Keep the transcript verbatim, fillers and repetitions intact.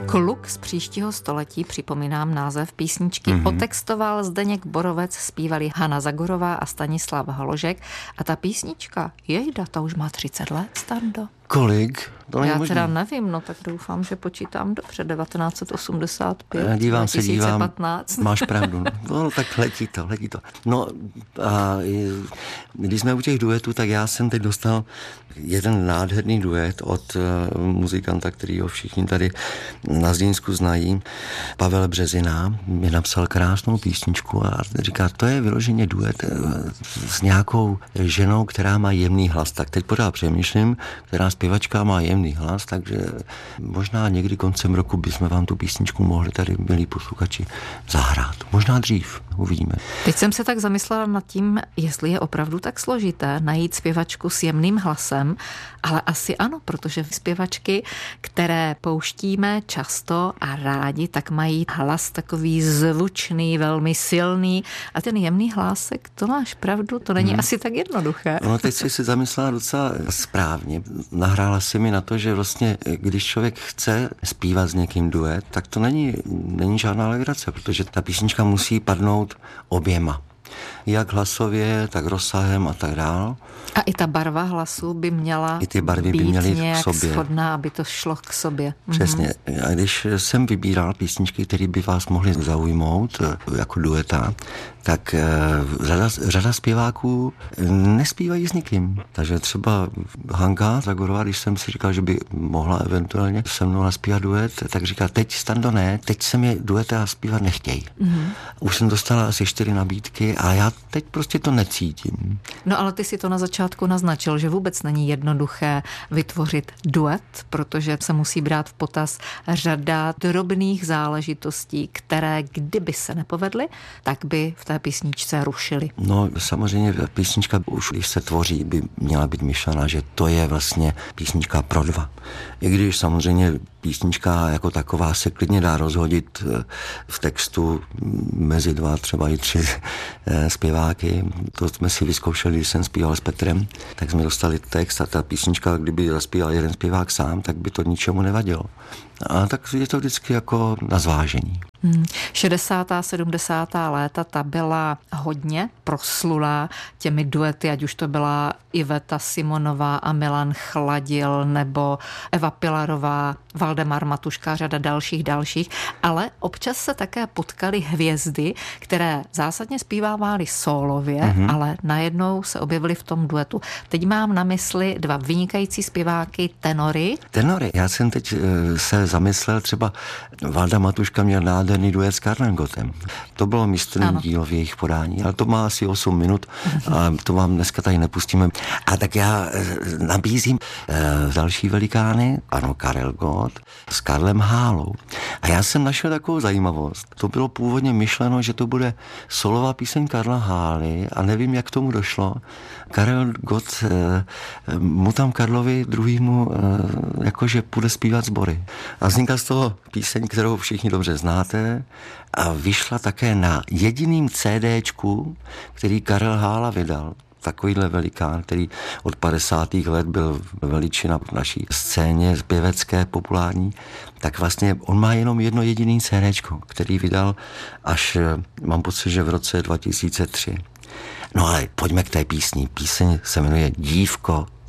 Kluk z příštího století, připomínám název písničky, mm-hmm. otextoval Zdeněk Borovec, zpívali Hana Zagorová a Stanislav Holožek. A ta písnička, jejda, ta už má třicet let, Stando. Kolik? To Já možný. teda nevím, no tak doufám, že počítám dobře, devatenáct set osmdesát pět, Já dívám dva tisíce patnáct. se, dívám, máš pravdu, no, no tak letí to, letí to. No a když jsme u těch duetů, tak já jsem teď dostal jeden nádherný duet od uh, muzikanta, kterýho všichni tady na Zlínsku znají. Pavel Březina mi napsal krásnou písničku a říká, to je vyloženě duet s nějakou ženou, která má jemný hlas. Tak teď pořád přemýšlím, která zpěvačka má jemný hlas, takže možná někdy koncem roku bychom vám tu písničku mohli tady, milí posluchači, zahrát. Možná dřív, uvidíme. Teď jsem se tak zamyslela nad tím, jestli je opravdu tak složité najít zpěvačku s jemným hlasem, ale asi ano, protože zpěvačky, které pouštíme často a rádi, tak mají hlas takový zvučný, velmi silný a ten jemný hlásek, to máš pravdu, to není hmm. asi tak jednoduché. No teď jsi si zamyslela docela správně. Nahrála si mi na to, že vlastně, když člověk chce zpívat s někým duet, tak to není, není žádná legrace, protože ta písnička musí padnout oběma. Jak hlasově, tak rozsahem a tak dál. A i ta barva hlasu by měla I ty barvy být by měly nějak k sobě. shodná, aby to šlo k sobě. Přesně. A když jsem vybíral písničky, které by vás mohly zaujmout jako dueta, tak řada, řada zpěváků nespívají s nikým. Takže třeba Hanka Zagorová, když jsem si říkal, že by mohla eventuálně se mnou naspívat duet, tak říká, teď Stando ne, teď se mi dueta zpívat nechtějí. Mm-hmm. Už jsem dostala asi čtyři nabídky a já teď prostě to necítím. No ale ty si to na začátku naznačil, že vůbec není jednoduché vytvořit duet, protože se musí brát v potaz řada drobných záležitostí, které kdyby se nepovedly, tak by v té písničce rušily. No samozřejmě písnička už když se tvoří, by měla být myšlená, že to je vlastně písnička pro dva. I když samozřejmě písnička jako taková se klidně dá rozhodit v textu mezi dva, třeba i tři zpěváky. To jsme si vyzkoušeli, když jsem zpíval s Petrem, tak jsme dostali text a ta písnička, kdyby zaspíval jeden zpěvák sám, tak by to ničemu nevadilo. A tak je to vždycky jako na zvážení. Hmm. šedesátá sedmdesátá léta, ta byla hodně proslulá těmi duety, ať už to byla Iveta Simonová a Milan Chladil, nebo Eva Pilarová, Valdemar Matuška, řada dalších dalších, ale občas se také potkaly hvězdy, které zásadně zpívávaly sólově, mm-hmm. ale najednou se objevily v tom duetu. Teď mám na mysli dva vynikající zpěváky tenory. Tenory, já jsem teď se zamyslel, třeba Valda Matuška měl nádherný duet s Karlem Gottem. To bylo mistrný dílo v jejich podání, ale to má asi osm minut a to vám dneska tady nepustíme. A tak já nabízím e, další velikány, ano, Karel Gott s Karlem Hálou. A já jsem našel takovou zajímavost. To bylo původně myšleno, že to bude solová píseň Karla Hály a nevím, jak k tomu došlo. Karel Gott e, mu tam Karlovi druhýmu e, jakože půjde zpívat sbory. A vznikla z toho píseň, kterou všichni dobře znáte a vyšla také na jediným CDčku, který Karel Hála vydal. Takovýhle velikán, který od padesátých let byl veličina v naší scéně zpěvecké, populární, tak vlastně on má jenom jedno jediný CDčko, který vydal až, mám pocit, že v roce dva tisíce tři. No ale pojďme k té písni. Píseň se jmenuje Dívko,